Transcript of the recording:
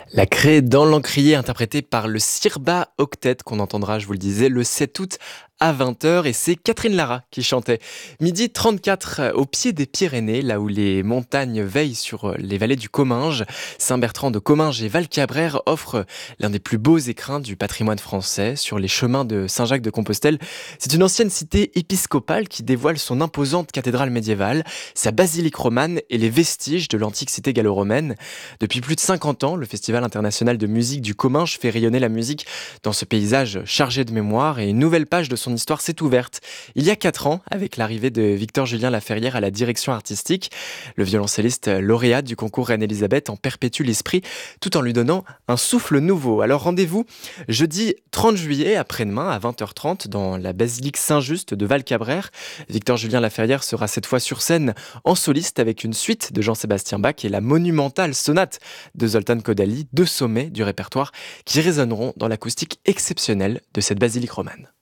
La Craie dans l'Encrier, interprétée par le Sirba Octet, qu'on entendra, je vous le disais, le 7 août à 20h, et c'est Catherine Lara qui chantait. Midi 34, au pied des Pyrénées, là où les montagnes veillent sur les vallées du Comminges, Saint-Bertrand de Comminges et Val-Cabrère offrent l'un des plus beaux écrins du patrimoine français sur les chemins de Saint-Jacques-de-Compostelle. C'est une ancienne cité épiscopale qui dévoile son imposante cathédrale médiévale, sa basilique romane et les vestiges de l'antique cité gallo-romaine. Depuis plus de 50 ans, le Festival international de musique du Comminges fait rayonner la musique dans ce paysage chargé de mémoire, et une nouvelle page de son histoire s'est ouverte il y a 4 ans avec l'arrivée de Victor-Julien Laferrière à la direction artistique. Le violoncelliste lauréat du concours Reine-Élisabeth en perpétue l'esprit tout en lui donnant un souffle nouveau. Alors rendez-vous jeudi 30 juillet après-demain à 20h30 dans la basilique Saint-Just de Val-Cabrère. Victor-Julien Laferrière sera cette fois sur scène en soliste avec une suite de Jean-Sébastien Bach et la monumentale sonate de Zoltán Kodály, deux sommets du répertoire qui résonneront dans l'acoustique exceptionnelle de cette basilique romane.